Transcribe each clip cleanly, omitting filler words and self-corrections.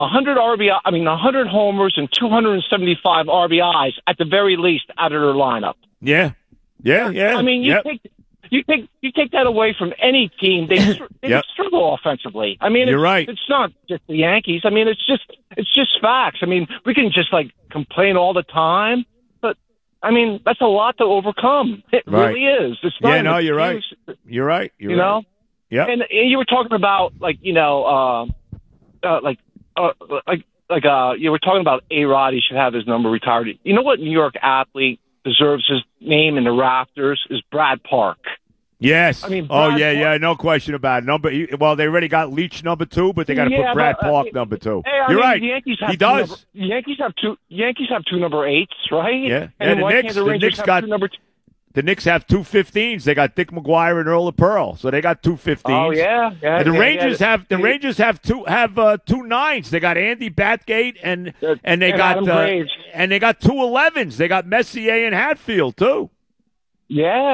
100 RBI. I mean, 100 homers and 275 RBIs at the very least out of their lineup. Yeah. I mean, you take that away from any team, they struggle offensively. I mean, you're right. It's not just the Yankees. I mean, it's just facts. I mean, we can just like complain all the time, but I mean, that's a lot to overcome. It really is. It's not you're right. You're right. You know? Yeah. And you were talking about you were talking about A-Rod. He should have his number retired. You know what New York athlete deserves his name in the rafters is Brad Park. Yes. I mean, no question about it. They already got Leach number 2, but they got to put Brad Park number 2. Hey, You're right. He does. Yankees have two number 8s, right? Yeah. And the Knicks have 2 15s. They got Dick McGuire and Earl of Pearl, so they got 2 15s. Oh yeah. And the Rangers have 2 9s. They got Andy Bathgate and they got 2 11s. They got Messier and Hatfield too. Yeah.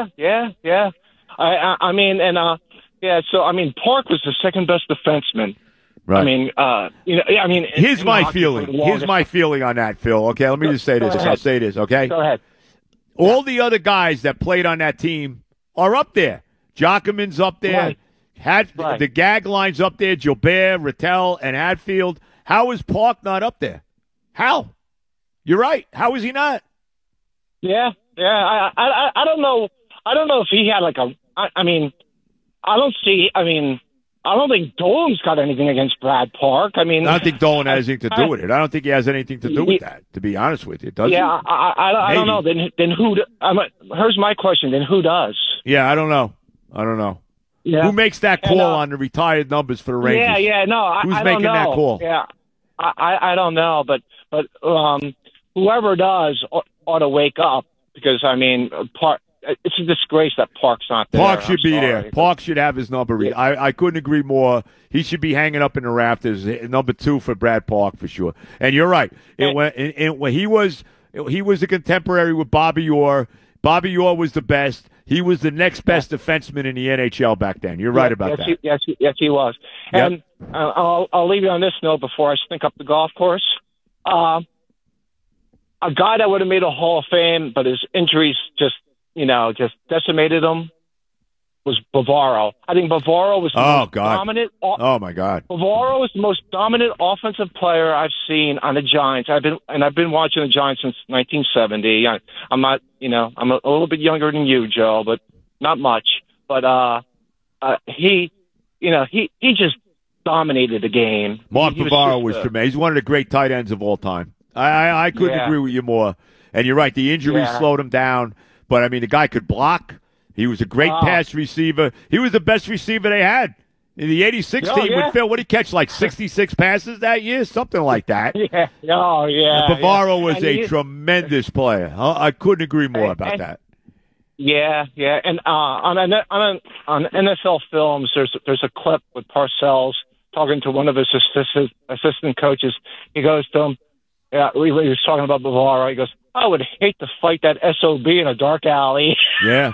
I mean, Park was the second best defenseman. Right. I mean, here's my feeling. Here's my feeling on that, Phil. Okay, let me just say this. I'll say this. Okay. Go ahead. All the other guys that played on that team are up there. Jockerman's up there. Right. The gag line's up there. Gilbert, Rattel, and Hatfield. How is Park not up there? How? You're right. How is he not? Yeah. I don't know. I don't know if he had I don't think Dolan's got anything against Brad Park. I mean, I don't think Dolan has anything to do with it. I don't think he has anything to do with that, to be honest with you. Does he? I don't know. Then who? Here's my question. Then who does? Yeah, I don't know. Yeah. Who makes that call on the retired numbers for the Rangers? Who's making that call? Yeah, I don't know, but whoever does ought to wake up because I mean, it's a disgrace that Park's not there. Park should be there. Park should have his number. Yeah. I couldn't agree more. He should be hanging up in the rafters. Number 2 for Brad Park for sure. And you're right. When he was a contemporary with Bobby Orr. Bobby Orr was the best. He was the next best defenseman in the NHL back then. You're right about that. Yes, he was. And I'll leave you on this note before I stink up the golf course. A guy that would have made a Hall of Fame, but his injuries just decimated him was Bavaro. I think Bavaro was the most dominant. Oh my God! Bavaro was the most dominant offensive player I've seen on the Giants. I've been watching the Giants since 1970. I'm not, I'm a little bit younger than you, Joe, but not much. But he just dominated the game. Mark Bavaro was tremendous. He's one of the great tight ends of all time. I couldn't agree with you more. And you're right, the injuries slowed him down. But, I mean, the guy could block. He was a great pass receiver. He was the best receiver they had. In the 86 team with Phil, what did he catch, like 66 passes that year? Something like that. Yeah. Oh, yeah. Bavaro was a tremendous player. I couldn't agree more about that. Yeah. And on NFL Films, there's a clip with Parcells talking to one of his assistant coaches. He goes to him, he was talking about Bavaro. He goes, I would hate to fight that SOB in a dark alley. Yeah.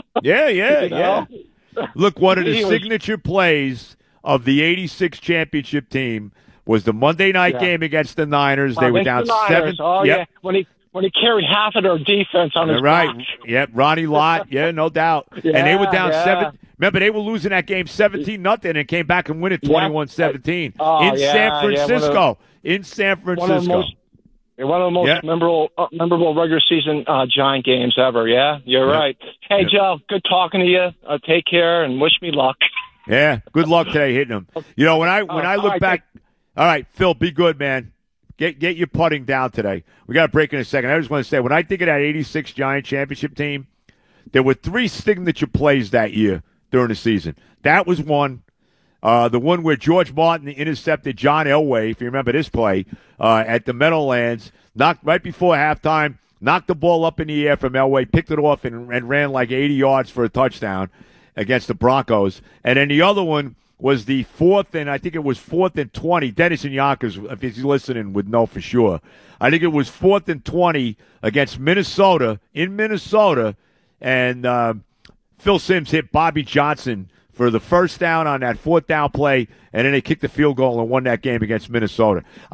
Look, one of the signature plays of the 86 championship team was the Monday night game against the Niners. They were down 7. Oh, yeah. When he carried half of their defense on his back. Yep, Ronnie Lott. Yeah, no doubt. And they were down 7. Remember, they were losing that game 17-0 and came back and win it 21-17 in San Francisco. In San Francisco. One of the most memorable regular season Giant games ever. Yeah, you're right. Hey, Joe, good talking to you. Take care and wish me luck. Yeah, good luck today hitting them. When I look back, all right, Phil, be good, man. Get your putting down today. We got a break in a second. I just want to say, when I think of that 86 Giant championship team, there were 3 signature plays that year during the season. That was one. The one where George Martin intercepted John Elway, if you remember this play, at the Meadowlands, knocked right before halftime, knocked the ball up in the air from Elway, picked it off, and ran like 80 yards for a touchdown against the Broncos. And then the other one was the 4th and 20. Dennis and Yonkers, if he's listening, would know for sure. I think it was 4th and 20 against Minnesota, and Phil Simms hit Bobby Johnson for the first down on that fourth down play, and then they kicked the field goal and won that game against Minnesota.